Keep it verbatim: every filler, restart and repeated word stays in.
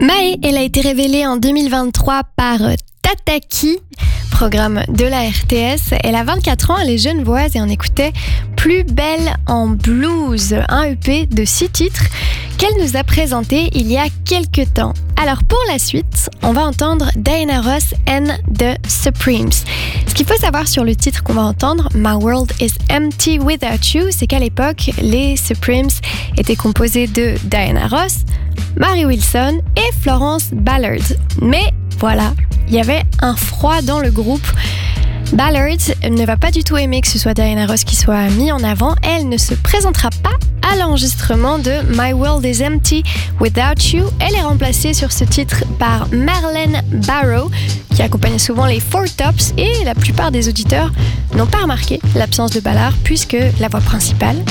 Mae, elle a été révélée en deux mille vingt-trois par Tataki, programme de la R T S. Elle a vingt-quatre ans, elle est genevoise et on écoutait Plus belle en blues, un E P de six titres qu'elle nous a présenté il y a quelques temps. Alors pour la suite, on va entendre Diana Ross and the Supremes. Ce qu'il faut savoir sur le titre qu'on va entendre, My World is Empty Without You, c'est qu'à l'époque, les Supremes étaient composés de Diana Ross, Mary Wilson et Florence Ballard. Mais voilà, il y avait un froid dans le groupe. Ballard ne va pas du tout aimer que ce soit Diana Ross qui soit mise en avant. Elle ne se présentera pas à l'enregistrement de My World is Empty Without You. Elle est remplacée sur ce titre par Marlene Barrow, qui accompagne souvent les Four Tops, et la plupart des auditeurs n'ont pas remarqué l'absence de Ballard puisque la voix principale